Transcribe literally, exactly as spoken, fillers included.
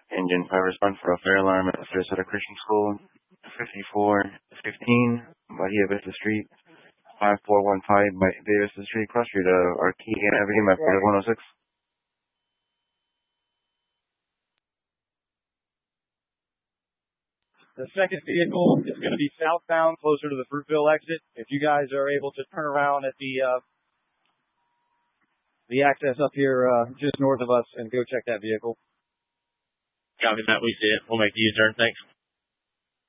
Engine five response for a fire alarm at Sarasota Christian School, fifty-four fifteen, Bahia Vista Street, five four one five, Bahia Vista Street, cross street, uh, Arcadia Avenue, map one oh six. The second vehicle is going to be southbound, closer to the Fruitville exit. If you guys are able to turn around at the uh, the access up here uh, just north of us and go check that vehicle. Copy that. We see it. We'll make the U-turn. Thanks.